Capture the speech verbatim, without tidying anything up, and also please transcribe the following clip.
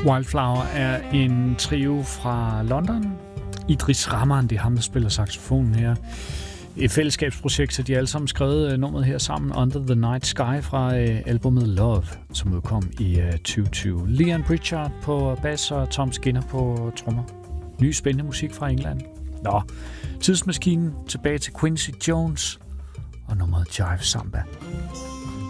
Wildflower er en trio fra London. Idris Rahman, det er ham, der spiller saxofonen her. Et fællesskabsprojekt, så de har alle sammen skrevet nummeret her sammen, Under the Night Sky, fra albumet Love, som udkom i tyve tyve. Leon Pritchard på bass og Tom Skinner på trommer. Ny spændende musik fra England. Nå, tidsmaskinen tilbage til Quincy Jones og nummeret Jive Samba.